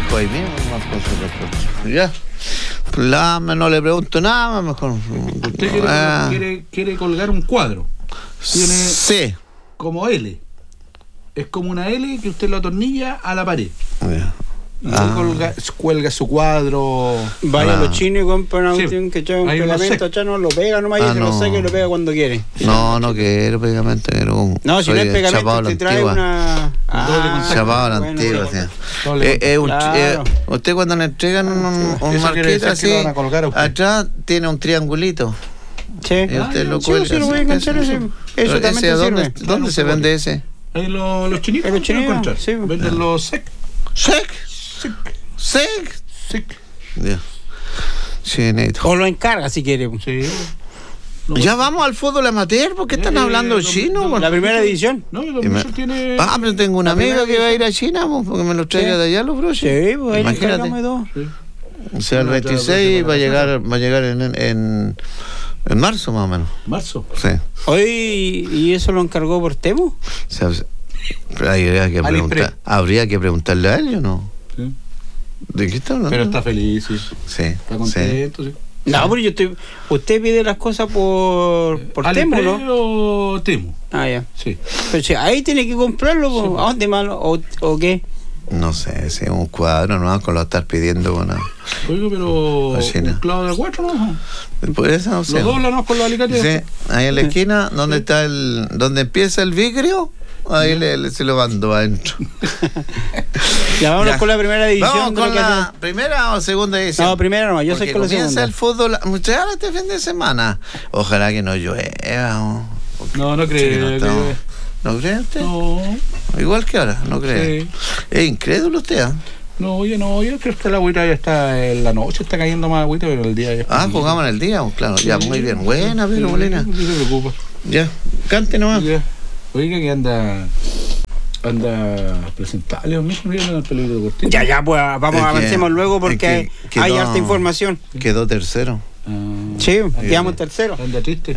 marco ahí mismo, marco ese. Ya. No le pregunto nada, mejor. Usted quiere colgar un cuadro. Tiene sí. como L. Es como una L que usted lo atornilla a la pared. Y ahí cuelga su cuadro. Vaya a los chinos y compra una cuestión que echa un pegamento, no lo pega nomás y se lo saca y lo pega cuando quiere. No quiero pegamento, quiero un. No, si no es pegamento, te trae una. Chapado a la antigua, usted cuando le entregan un marquete así, atrás tiene un triangulito. Sí. Y usted lo cuelga. Sí, lo voy a enganchar ese. Eso también te sirve. ¿Dónde se vende ese? Ahí los chinitos. Los chinitos, sí. Venden los sec. Ya. Chinito. O lo encarga si quiere. Sí. Ya vamos al fútbol amateur, ¿por qué están hablando chino? La primera edición. No, tiene. Pero tengo una amiga que va a ir a China, porque me los traiga de allá los broches. Sí, pues ahí imagínate. O sea, el 26 va a llegar en marzo más o menos. ¿Marzo? Sí. Hoy, ¿y eso lo encargó por Temu? O sea, habría que preguntarle a él, ¿o no? Sí. ¿De qué está hablando? Pero está feliz, sí. Sí. Está contento, sí. No, pero usted pide las cosas por Temu, ¿no? O Temu. Ya. Sí. Pero si ahí tiene que comprarlo, sí, ¿a dónde malo? ¿O qué? No sé, si es un cuadro, no con lo estar pidiendo una. Oiga, pero un clavo de 4, ¿no? Por eso no sé. Los doblan con los alicates. Sí, ahí en la esquina, donde empieza el vidrio, ahí se lo mando adentro. Ya vámonos con la primera edición. ¿Vamos con la primera o segunda edición? No, primera no, yo sé que la segunda. Comienza el fútbol, muchachos, este fin de semana. Ojalá que no llueva. No creo. ¿No cree usted? No. Igual que ahora, no cree. Sí. Es incrédulo usted, ¿eh? No, yo creo que la agüita ya está en la noche, está cayendo más agüita, pero el día ya está. Jugamos en el día, claro, ya muy bien. Buena, pero Molina. No se preocupa. Ya, cante nomás. Ya. Oiga que anda presentable, mismo viendo el peligro de cortina. Ya, pues vamos, avancemos luego porque hay harta información. Quedó tercero. Sí, quedamos tercero. Anda triste.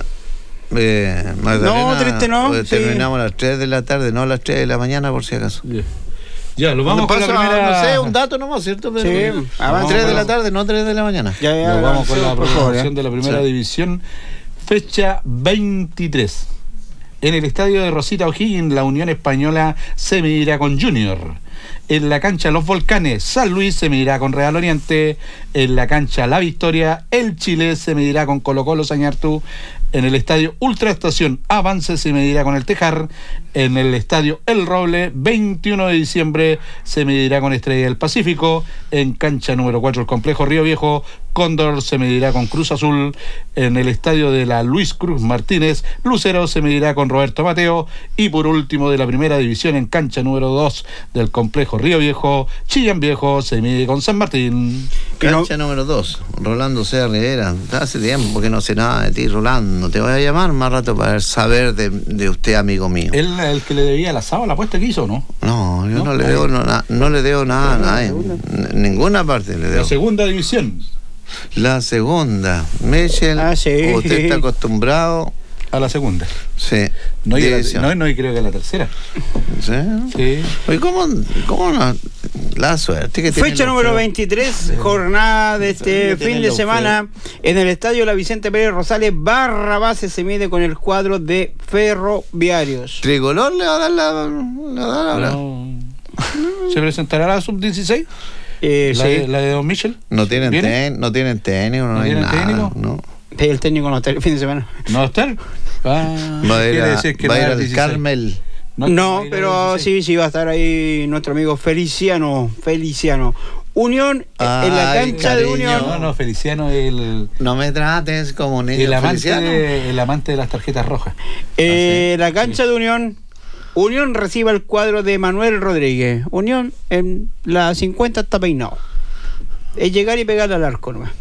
Magdalena, no, triste no. Terminamos a las 3 de la tarde, no a las 3 de la mañana por si acaso. Ya, lo vamos con la primera. No sé, un dato nomás, ¿cierto? Pero sí, 3 de la tarde, no 3 de la mañana. Ya, nos vamos con la programación de la primera división. Fecha 23. En el estadio de Rosita O'Higgins, la Unión Española se medirá con Junior. En la cancha Los Volcanes, San Luis se medirá con Real Oriente. En la cancha La Victoria, el Chile se medirá con Colo-Colo Sañartu. En el estadio Ultra Estación Avance se medirá con el Tejar. En el estadio El Roble, 21 de diciembre, se medirá con Estrella del Pacífico. En cancha número 4, el complejo Río Viejo, Cóndor se medirá con Cruz Azul. En el estadio de la Luis Cruz Martínez, Lucero se medirá con Roberto Mateo. Y por último, de la primera división, en cancha número 2 del complejo Río Viejo, Chillán Viejo se mide con San Martín. Cancha número 2, Rolando C. Rivera. Hace tiempo que no sé nada de ti, Rolando. Te voy a llamar más rato para saber de usted, amigo mío. ¿Él el que le debía el asado, la apuesta que hizo, no? No, yo no le debo nada a nadie. Ninguna parte le debo. La segunda división. La segunda. Michel, sí. Usted está acostumbrado a la segunda. Sí. No, y creo que la tercera. ¿Sí? Sí. Oye, ¿cómo no? La suerte que tiene. Fecha número 23, jornada de este fin de semana. En el estadio La Vicente Pérez Rosales, Barrabás se mide con el cuadro de Ferroviarios. ¿Tricolor le va a dar la no. ¿Se presentará la sub-16? Sí. La de Don Michel. No tienen técnico, ¿No tienen técnico? No. El técnico no está el fin de semana. ¿No va a estar? Va a ir al Carmel. No, pero sí va a estar ahí nuestro amigo Feliciano. Unión en la cancha de Unión. No, Feliciano es el... No me trates como un niño. El amante de las tarjetas rojas. La cancha de Unión recibe el cuadro de Manuel Rodríguez. Unión en la 50 está peinado. Es llegar y pegarle al arco nomás.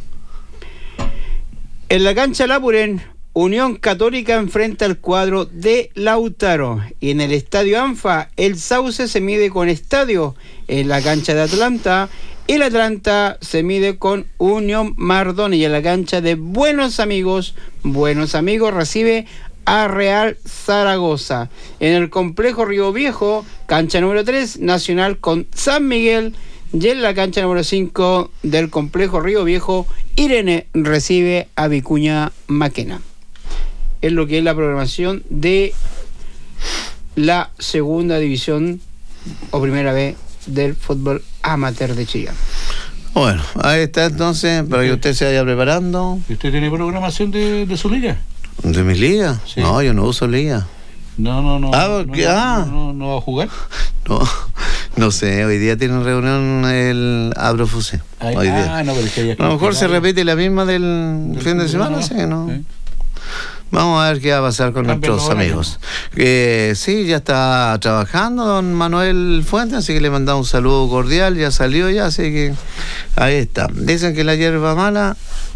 En la cancha Lapuren, Unión Católica enfrenta al cuadro de Lautaro. Y en el estadio Anfa, el Sauce se mide con Estadio. En la cancha de Atlanta, el Atlanta se mide con Unión Mardón. Y en la cancha de Buenos Amigos recibe a Real Zaragoza. En el complejo Río Viejo, cancha número 3, Nacional con San Miguel Y en la cancha número 5 del complejo Río Viejo, Irene recibe a Vicuña Maquena. Es lo que es la programación de la segunda división o primera vez del fútbol amateur de Chillán. Bueno, ahí está entonces, para que usted se vaya preparando. ¿Y usted tiene programación de su liga? ¿De mi liga? Sí. No, yo no uso liga. No. ¿No va a jugar? No sé, hoy día tiene reunión el Abrofuse. Hoy día. No, pero es que a lo mejor se repite la misma del fin de semana, sí, ¿no? ¿Sí? Vamos a ver qué va a pasar con nuestros amigos. Sí, ya está trabajando don Manuel Fuentes, así que le mandamos un saludo cordial, ya salió ya, así que ahí está. Dicen que la hierba mala...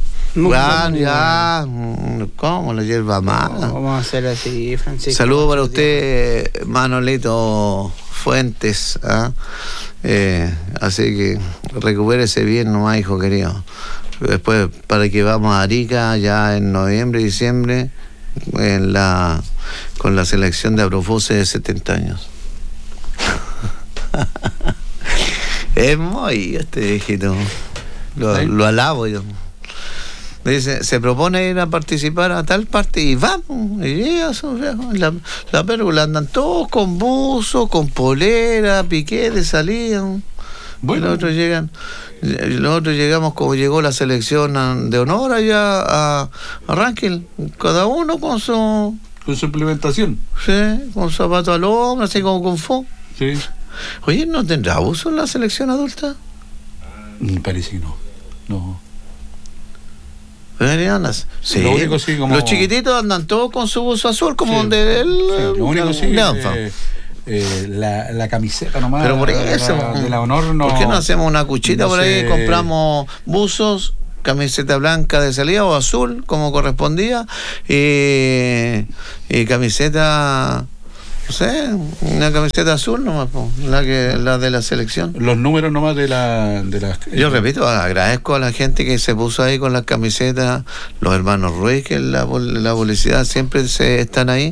¿Cómo la hierba mala? Vamos a hacer así, Francisco. Saludo para usted, Manolito Fuentes. Así que recupérese bien nomás, hijo querido. Después, para que vamos a Arica ya en noviembre, diciembre, con la selección de Abrofuse de 70 años. Es muy viejito. Lo alabo yo. Dice, se propone ir a participar a tal parte y vamos. Y eso, la pérgola andan todos con buzo, con polera, piquete, salían. Bueno. Los otros llegamos como llegó la selección de honor allá a Rankin, cada uno con su implementación. Sí, con zapato al hombro, así como con fu. Sí. Oye, ¿no tendrá buzo en la selección adulta? Parece que no. Sí. Lo único, sí, como... Los chiquititos andan todos con su buzo azul, como sí. Lo único sí la camiseta nomás. Pero por eso de la honor no. ¿Por qué no hacemos una cuchita por ahí? Compramos buzos, camiseta blanca de salida o azul, como correspondía, y camiseta, no sé, una camiseta azul nomás, la de la selección. Los números nomás de las... Yo repito, agradezco a la gente que se puso ahí con las camisetas, los hermanos Ruiz, que la publicidad siempre están ahí,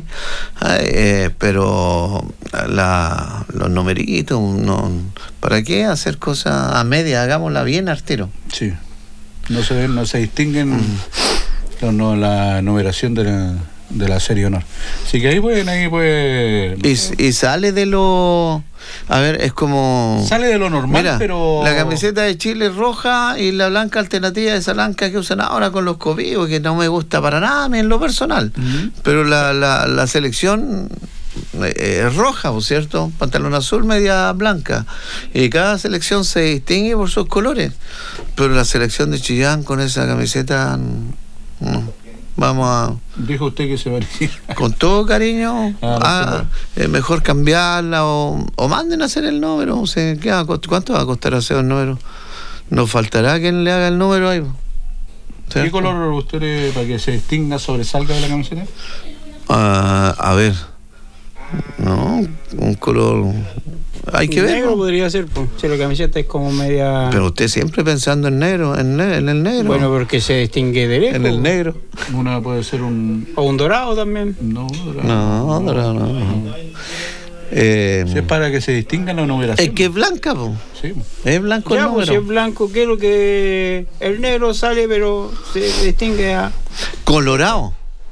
pero los numeritos, ¿para qué hacer cosas a media? Hagámosla bien al tiro. Sí, no se distinguen la numeración de la serie honor. Así que ahí pueden... Y sale de lo... A ver, es como... Sale de lo normal, mira, pero... La camiseta de Chile es roja y la blanca alternativa, esa blanca que usan ahora con los cobios, que no me gusta para nada en lo personal. Uh-huh. Pero la selección es roja, ¿por cierto? Pantalón azul, media blanca. Y cada selección se distingue por sus colores. Pero la selección de Chillán con esa camiseta... Vamos a... Dijo usted que se parecía. Con todo cariño, mejor cambiarla o manden a hacer el número. O sea, ¿cuánto va a costar hacer el número? Nos faltará quien le haga el número ahí. ¿Qué color usted para que se distinga, sobresalga de la camiseta? A ver. No, un color... Hay que ver. Negro podría ser, pues. Si la camiseta es como media... Pero usted siempre pensando en negro, en el negro. Bueno, porque se distingue de lejos. En el negro. Una puede ser un... O un dorado también. No, dorado no. Si es para que se distinga la numeración. Es que es blanca, po. Sí. Es blanco ya, el número. Si es blanco, ¿qué es lo que...? El negro sale, pero se distingue a... Colorado.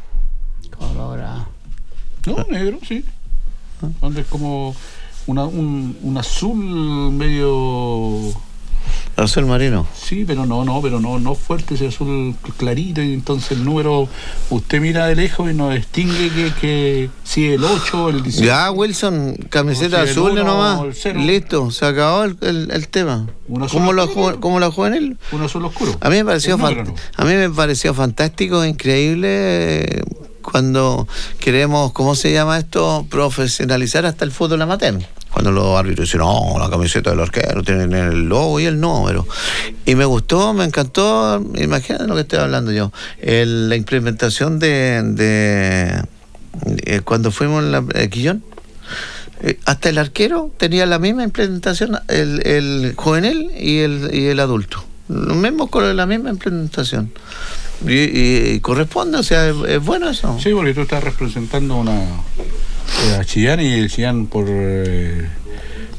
No, negro, sí. Donde es como... Un azul medio... Azul marino. Sí, pero no fuerte, ese azul clarito, y entonces el número usted mira de lejos y no distingue que si el 8 o el 18. Ya, Wilson, camiseta azul nomás. Listo, se acabó el tema. ¿Cómo la juvenil? Un azul oscuro. A mí me pareció fantástico, increíble. Cuando queremos, ¿cómo se llama esto? Profesionalizar hasta el fútbol amateur. Cuando los árbitros dicen, no, la camiseta del arquero tiene el logo y el número. Y me gustó, me encantó, imagínate lo que estoy hablando yo. La implementación de cuando fuimos en Quillón, hasta el arquero tenía la misma implementación, el juvenil y el adulto. Los mismos colores, la misma implementación. Y corresponde, o sea, es bueno eso. Sí, porque tú estás representando a Chillán, y el Chillán por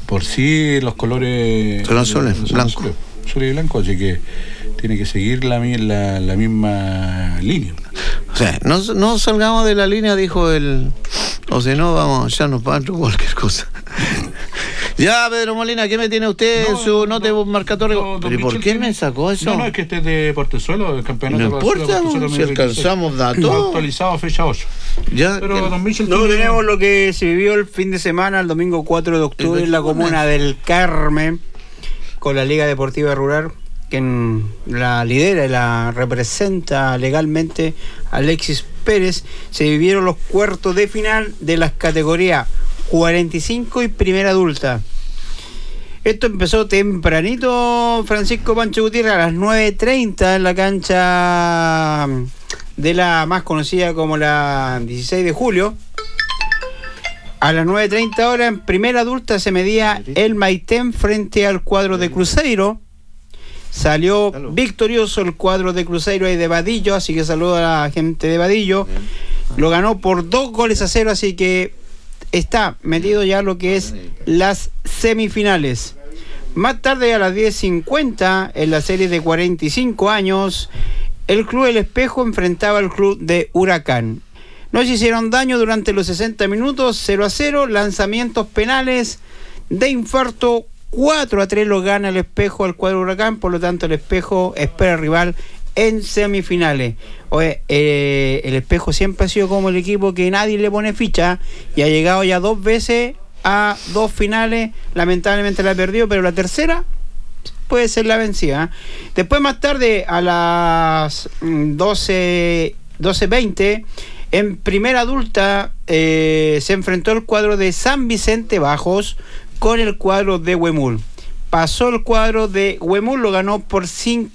por sí los colores son azules, blancos. Azul y blanco, así que tiene que seguir la misma línea. O sea, no salgamos de la línea, dijo él, o si no, vamos, ya nos van cualquier cosa. Ya, Pedro Molina, ¿qué me tiene usted en su nota marcatorio? ¿Pero y por qué me sacó eso? No, es que este es de Portezuelo, el campeonato. No importa, si alcanzamos datos. Actualizado fecha 8. Ya, pero don Michel, no tenemos lo que se vivió el fin de semana, el domingo 4 de octubre, en la comuna del Carmen, con la Liga Deportiva Rural, quien la lidera y la representa legalmente Alexis Pérez. Se vivieron los cuartos de final de las categorías 45 y primera adulta. Esto empezó tempranito, Francisco Pancho Gutiérrez, a las 9:30 en la cancha de la más conocida como la 16 de julio. A las 9:30 horas en primera adulta se medía el Maitén frente al cuadro de Cruzeiro. Salió victorioso el cuadro de Cruzeiro y de Vadillo, así que saludo a la gente de Vadillo. Lo ganó por 2-0, así que está metido ya lo que es las semifinales. Más tarde, a las 10:50, en la serie de 45 años, el Club El Espejo enfrentaba al Club de Huracán. No se hicieron daño durante los 60 minutos, 0-0, lanzamientos penales de infarto, 4-3 lo gana el Espejo al cuadro Huracán, por lo tanto el Espejo espera rival en semifinales. Oye, el Espejo siempre ha sido como el equipo que nadie le pone ficha y ha llegado ya 2 veces a 2 finales, lamentablemente la ha perdido, pero la tercera puede ser la vencida. Después, más tarde, a las 12:20, en primera adulta se enfrentó el cuadro de San Vicente Bajos con el cuadro de Huemul. Pasó el cuadro de Huemul, lo ganó por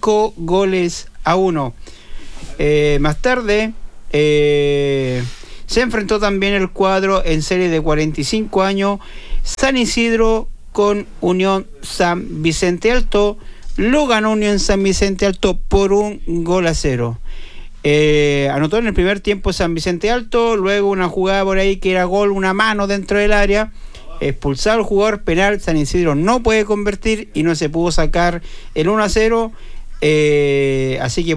5-1. Más tarde se enfrentó también el cuadro en serie de 45 años, San Isidro con Unión San Vicente Alto. Lo ganó Unión San Vicente Alto por 1-0. Anotó en el primer tiempo San Vicente Alto, luego una jugada por ahí que era gol, una mano dentro del área, expulsado el jugador penal. San Isidro no puede convertir y no se pudo sacar el 1-0, así que